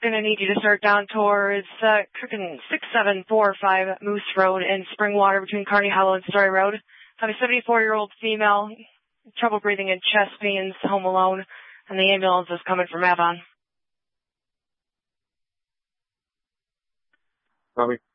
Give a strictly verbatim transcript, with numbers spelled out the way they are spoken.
going to need you to start down towards uh, six seven four five Moose Road in Springwater between Kearney Hollow and Story Road. Have a seventy-four-year-old female, trouble breathing and chest pains, home alone, and the ambulance is coming from Avon. Copy.